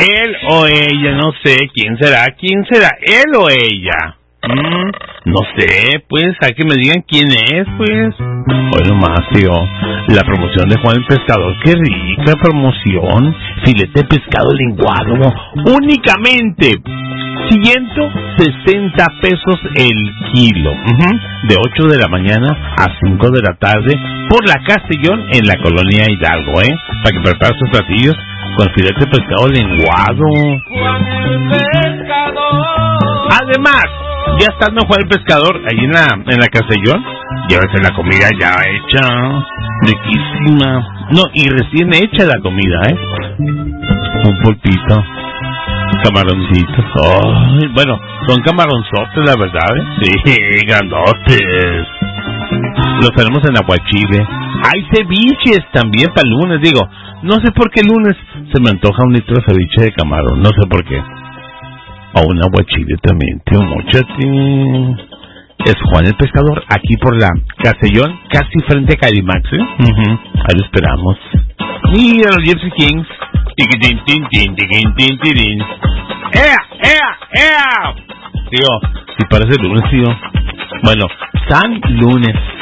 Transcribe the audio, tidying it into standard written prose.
Él o ella, no sé. ¿Quién será? ¿Él o ella? No sé, pues, hay que me digan quién es, pues. Hoy nomás, tío, la promoción de Juan el Pescador, qué rica promoción. Filete de pescado lenguado, únicamente 160 pesos el kilo, de 8 de la mañana a 5 de la tarde, por la Castellón en la colonia Hidalgo, para que prepare sus platillos con filete de pescado lenguado. Juan el Pescador. Además, ya estando Juan el Pescador ahí en la Castellón, llévese la comida ya hecha, riquísima. No, y recién hecha la comida, un pulpito, camaroncitos. Oh, bueno, son camaronzotes, la verdad, Sí, grandotes. Los tenemos en aguachile. Hay ceviches también para el lunes, digo. No sé por qué el lunes se me antoja un litro de ceviche de camarón, no sé por qué. O un aguachile también, tío, mochate. Es Juan el Pescador, aquí por la Castellón, casi frente a Calimax, Ahí lo esperamos. Mira los Gypsy Kings. ¡Ea! Tío, si parece lunes, tío. Bueno, San Lunes.